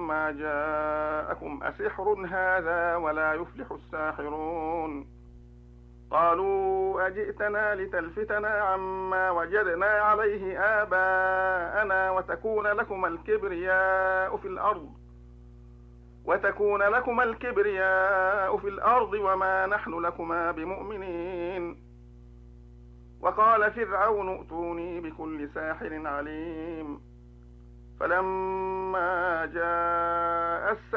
فلما جاءكم أسحر هذا ولا يفلح الساحرون قالوا أجئتنا لتلفتنا عما وجدنا عليه آباءنا وتكون لكما الكبرياء في الأرض وما نحن لكما بمؤمنين وقال فرعون ائتوني بكل ساحر عليم فلما جاء